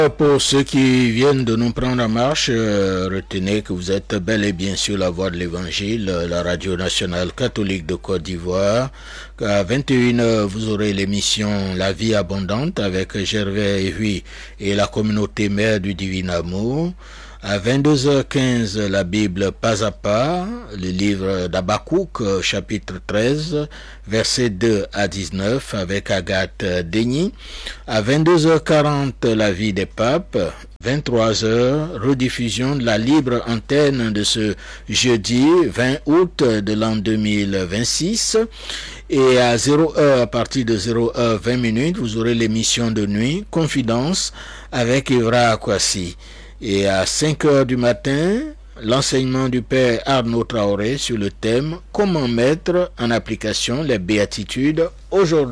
Pour ceux qui viennent de nous prendre en marche, retenez que vous êtes bel et bien sur la voie de l'Évangile, la radio nationale catholique de Côte d'Ivoire. À 21h, vous aurez l'émission La vie abondante avec Gervais Huy et la communauté mère du divin amour. À 22h15, la Bible pas à pas, le livre d'Habakkuk, chapitre 13, versets 2 à 19, avec Agathe Denis. À 22h40, la vie des papes. 23h, rediffusion de la libre antenne de ce jeudi 20 août de l'an 2026. Et à 0h, à partir de 0h 20 minutes, vous aurez l'émission de nuit, Confidence, avec Evra Akwasi. Et à 5h du matin, l'enseignement du Père Arnaud Traoré sur le thème « Comment mettre en application les béatitudes aujourd'hui ».